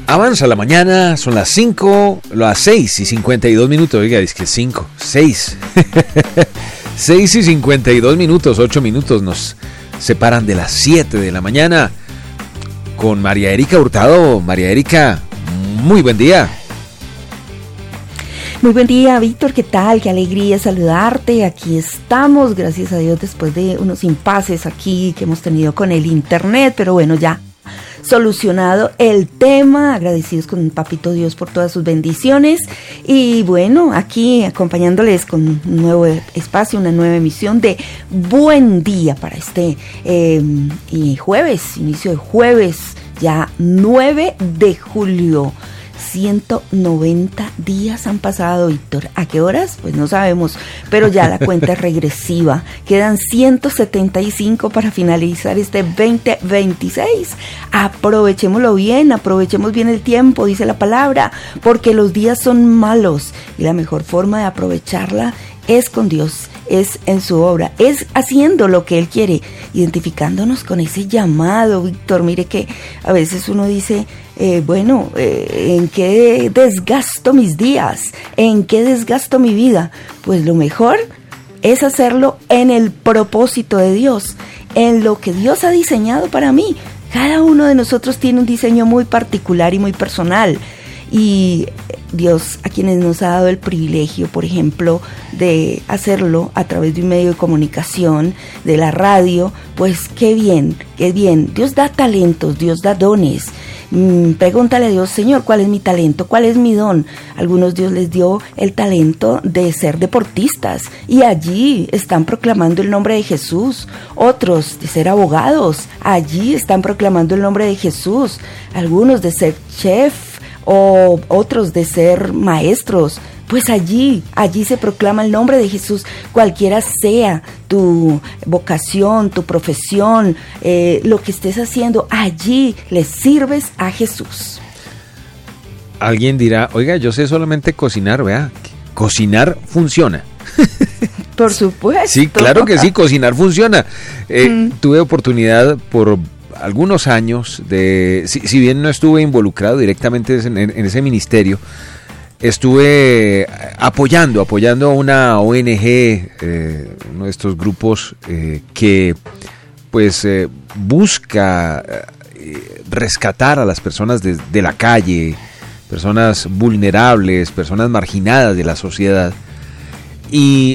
Avanza la mañana, son las 6:52. Oiga, es que 6. 6:52, 8 minutos nos separan de las 7 de la mañana. Con María Erika Hurtado. María Erika, muy buen día. Muy buen día, Víctor, ¿qué tal? Qué alegría saludarte. Aquí estamos, gracias a Dios, después de unos impases aquí que hemos tenido con el internet, pero bueno, ya solucionado el tema, agradecidos con Papito Dios por todas sus bendiciones y bueno, aquí acompañándoles con un nuevo espacio, una nueva emisión de Buen Día para este y jueves, inicio de jueves, ya 9 de julio. 190 días han pasado, Víctor. ¿A qué horas? Pues no sabemos, pero ya la cuenta es regresiva. Quedan 175 para finalizar este 2026. Aprovechémoslo bien, aprovechemos bien el tiempo, dice la palabra, porque los días son malos y la mejor forma de aprovecharla es con Dios, es en su obra, es haciendo lo que Él quiere, identificándonos con ese llamado, Víctor. Mire que a veces uno dice, ¿en qué desgasto mis días? ¿En qué desgasto mi vida? Pues lo mejor es hacerlo en el propósito de Dios, en lo que Dios ha diseñado para mí. Cada uno de nosotros tiene un diseño muy particular y muy personal. Y Dios, a quienes nos ha dado el privilegio, por ejemplo, de hacerlo a través de un medio de comunicación, de la radio, pues qué bien, qué bien. Dios da talentos, Dios da dones. Pregúntale a Dios, Señor, ¿cuál es mi talento? ¿Cuál es mi don? Algunos Dios les dio el talento de ser deportistas y allí están proclamando el nombre de Jesús. Otros de ser abogados, allí están proclamando el nombre de Jesús. Algunos de ser chef o otros de ser maestros. Pues allí se proclama el nombre de Jesús, cualquiera sea tu vocación, tu profesión, lo que estés haciendo, allí le sirves a Jesús. Alguien dirá, oiga, yo sé solamente cocinar, vea, cocinar funciona. Por supuesto. Sí, claro que sí, cocinar funciona. Tuve oportunidad por algunos años de, si bien no estuve involucrado directamente en ese ministerio, estuve apoyando a una ONG, uno de estos grupos que pues busca rescatar a las personas de la calle, personas vulnerables, personas marginadas de la sociedad. Y